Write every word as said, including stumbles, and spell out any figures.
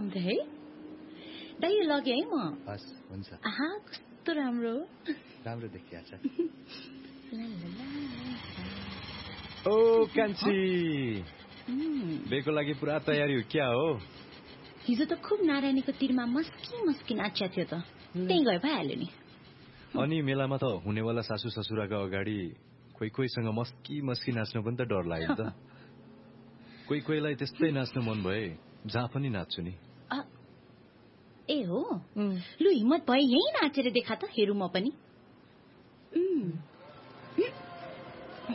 हुन्छ है दाइ यो लगे है म हस् हुन्छ आहा कस्तो राम्रो राम्रो देखिहाल्छ ओ कान्छी बेको लागि पुरा तयारी हो क्या हो हिजो त खुब नारायणीको तिरमा मस्की मस्की नाच्या थियो त त्यही गए भइहाल्यो नि अनि मेलामा त हुनेवाला सासू ससुराको अगाडि कोही कोहीसँग मस्की मस्की नाच्न पनि त डर लाग्यो त कोही कोहीलाई त्यस्तै नाच्न मन भए जहाँ पनि नाच्छु नि ए हो लु हिम्मत भए यही नाचेर देखा त हेरौँ म पनि